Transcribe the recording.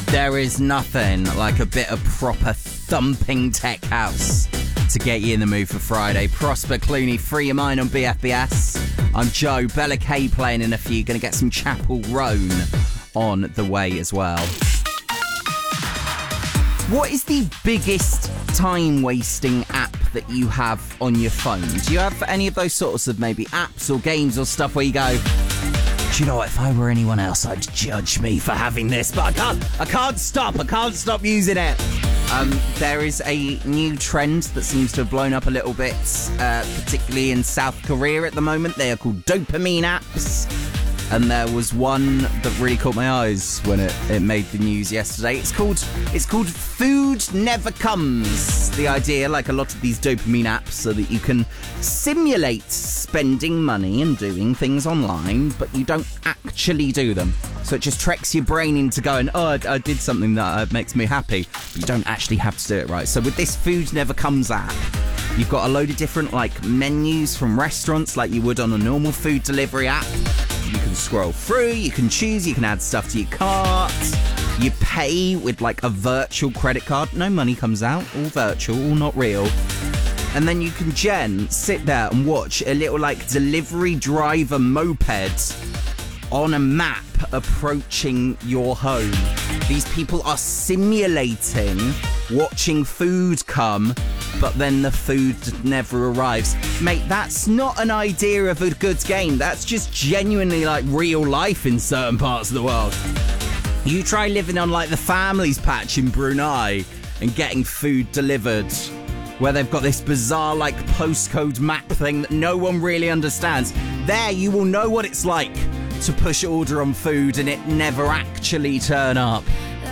There is nothing like a bit of proper thumping tech house to get you in the mood for Friday. Prosper Clooney, Free Your Mind on BFBS. I'm Joe, Bella K playing in a few. Gonna get some Chapel Roan on the way as well. What is the biggest time-wasting app that you have on your phone? Do you have any of those sorts of maybe apps or games or stuff where you go, do you know what, if I were anyone else, I'd judge me for having this, but I can't stop using it. There is a new trend that seems to have blown up a little bit, particularly in South Korea at the moment. They are called dopamine apps. And there was one that really caught my eyes when it made the news yesterday. It's called Food Never Comes. The idea, like a lot of these dopamine apps, so that you can simulate spending money and doing things online, but you don't actually do them. So it just tricks your brain into going, oh, I did something that makes me happy, but you don't actually have to do it right. So with this Food Never Comes app, you've got a load of different menus from restaurants like you would on a normal food delivery app. You can scroll through, you can choose, you can add stuff to your cart. You pay with a virtual credit card. No money comes out, all virtual, all not real. And then you can, sit there and watch a little delivery driver moped on a map approaching your home. These people are simulating watching food come, but then the food never arrives. Mate, that's not an idea of a good game. That's just genuinely real life in certain parts of the world. You try living on the family's patch in Brunei and getting food delivered, where they've got this bizarre postcode map thing that no one really understands. There, you will know what it's like to push order on food and it never actually turn up.